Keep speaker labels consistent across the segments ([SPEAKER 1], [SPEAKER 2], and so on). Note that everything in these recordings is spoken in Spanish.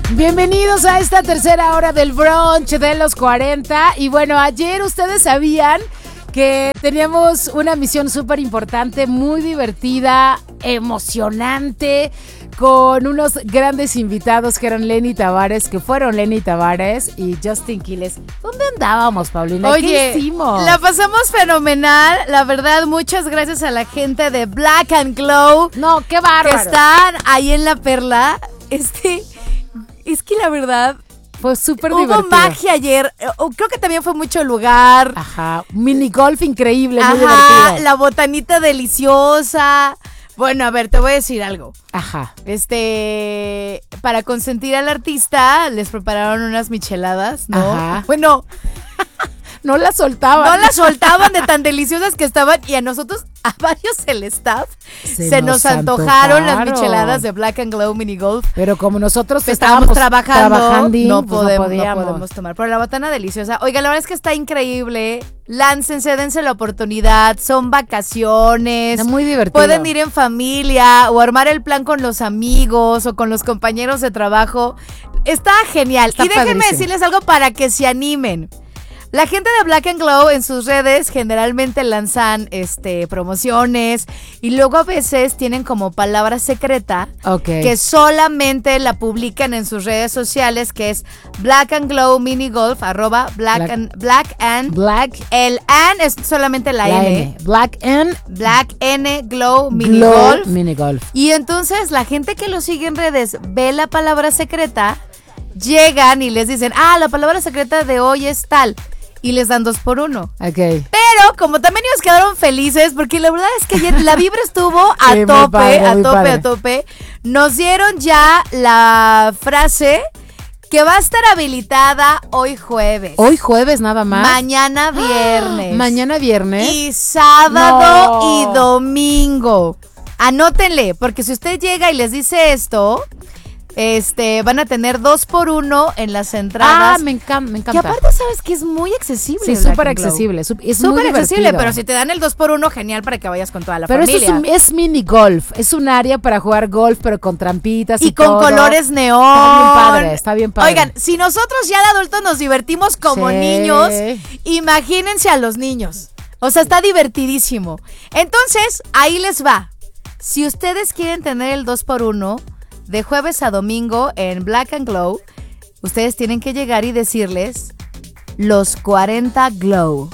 [SPEAKER 1] Bienvenidos a esta tercera hora del brunch de los 40. Y bueno, ayer ustedes sabían que teníamos una misión súper importante, muy divertida, emocionante, con unos grandes invitados que eran Lenny Tavares, que fueron Lenny Tavares y Justin Quiles. ¿Dónde andábamos, Paulina?
[SPEAKER 2] Oye,
[SPEAKER 1] ¿qué hicimos?
[SPEAKER 2] La pasamos fenomenal, la verdad, muchas gracias a la gente de Black and Glow.
[SPEAKER 1] No, qué bárbaro.
[SPEAKER 2] Que están ahí en La Perla. Es que la verdad
[SPEAKER 1] fue súper divertido.
[SPEAKER 2] Hubo magia ayer, creo que también fue mucho lugar.
[SPEAKER 1] Ajá, mini golf increíble,
[SPEAKER 2] Ajá,
[SPEAKER 1] muy divertido.
[SPEAKER 2] La botanita deliciosa. Bueno, a ver, te voy a decir algo.
[SPEAKER 1] Ajá.
[SPEAKER 2] Para consentir al artista, les prepararon unas micheladas, ¿no?
[SPEAKER 1] Ajá.
[SPEAKER 2] Bueno,
[SPEAKER 1] no las soltaban.
[SPEAKER 2] No las soltaban de tan deliciosas que estaban. Y a nosotros, a varios del staff, se nos antojaron las micheladas de Black and Glow Mini Golf.
[SPEAKER 1] Pero como nosotros
[SPEAKER 2] estábamos trabajando, no
[SPEAKER 1] podíamos
[SPEAKER 2] tomar. Pero la botana deliciosa. Oiga, la verdad es que está increíble. Láncense, dense la oportunidad. Son vacaciones.
[SPEAKER 1] Está muy divertido.
[SPEAKER 2] Pueden ir en familia o armar el plan con los amigos o con los compañeros de trabajo. Está genial. Y déjenme decirles algo para que se animen. La gente de Black and Glow en sus redes generalmente lanzan promociones y luego a veces tienen como palabra secreta que solamente la publican en sus redes sociales, que es Black and Glow Mini Golf, @Black el and es solamente la N.
[SPEAKER 1] Black
[SPEAKER 2] N Glow Mini Golf. Y entonces la gente que lo sigue en redes ve la palabra secreta, llegan y les dicen, la palabra secreta de hoy es tal. Y les dan 2x1.
[SPEAKER 1] Ok.
[SPEAKER 2] Pero como también ellos quedaron felices, porque la verdad es que ayer la vibra estuvo a
[SPEAKER 1] sí,
[SPEAKER 2] tope. Nos dieron ya la frase que va a estar habilitada hoy jueves.
[SPEAKER 1] Hoy jueves nada más.
[SPEAKER 2] Mañana viernes.
[SPEAKER 1] Mañana viernes.
[SPEAKER 2] Y sábado y domingo. Anótenle, porque si usted llega y les dice esto, van a tener 2x1 en las entradas.
[SPEAKER 1] Me encanta.
[SPEAKER 2] Y aparte, sabes que es muy accesible.
[SPEAKER 1] Sí, súper accesible. Es súper
[SPEAKER 2] accesible, pero si te dan el 2x1, genial para que vayas con toda la familia.
[SPEAKER 1] Pero esto es mini golf. Es un área para jugar golf, pero con trampitas y
[SPEAKER 2] con
[SPEAKER 1] todo.
[SPEAKER 2] colores neón.
[SPEAKER 1] Está bien padre.
[SPEAKER 2] Oigan, si nosotros ya de adultos nos divertimos como niños, imagínense a los niños. O sea, está divertidísimo. Entonces, ahí les va. Si ustedes quieren tener el 2x1 de jueves a domingo en Black and Glow, ustedes tienen que llegar y decirles los 40 Glow.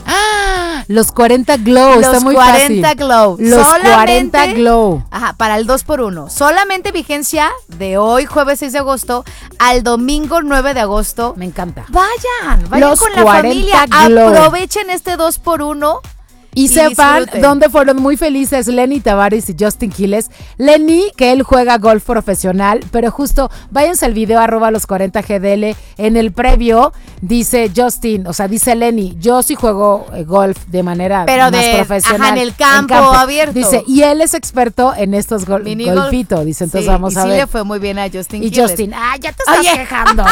[SPEAKER 1] Los 40 Glow, está muy fácil.
[SPEAKER 2] Los 40 Glow.
[SPEAKER 1] Los 40 Glow.
[SPEAKER 2] Ajá, para el 2x1. Solamente vigencia de hoy, jueves 6 de agosto, al domingo 9 de agosto.
[SPEAKER 1] Me encanta.
[SPEAKER 2] Vayan
[SPEAKER 1] los
[SPEAKER 2] con la familia.
[SPEAKER 1] Glow.
[SPEAKER 2] Aprovechen este 2x1.
[SPEAKER 1] Y sepan dónde fueron muy felices Lenny Tavares y Justin Quiles. Lenny, que él juega golf profesional, pero justo váyanse al video @los40gdl. En el previo dice Justin, o sea, dice Lenny, yo sí juego golf de manera más profesional.
[SPEAKER 2] Ajá, en el campo abierto.
[SPEAKER 1] Dice, y él es experto en estos golfito. Dice, entonces vamos a ver.
[SPEAKER 2] Sí le fue muy bien a Justin Quiles.
[SPEAKER 1] Y Justin, ya te estás quejando.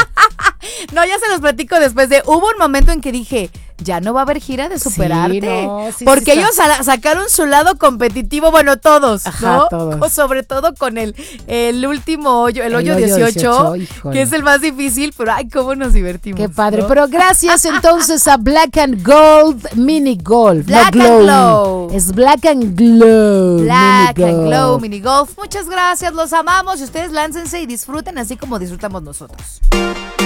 [SPEAKER 2] No, ya se los platico después hubo un momento en que dije, ya no va a haber gira de Superarte. Porque ellos sacaron su lado competitivo, bueno, todos,
[SPEAKER 1] ajá,
[SPEAKER 2] ¿no?
[SPEAKER 1] Todos.
[SPEAKER 2] Sobre todo con el último hoyo, el hoyo 18 que es el más difícil, pero ay, cómo nos divertimos.
[SPEAKER 1] Qué padre, ¿no? Pero gracias entonces a Black and Gold Mini Golf.
[SPEAKER 2] Black and Glow.
[SPEAKER 1] Es Black and Glow.
[SPEAKER 2] Black and Glow Mini Golf. Muchas gracias, los amamos y ustedes láncense y disfruten así como disfrutamos nosotros.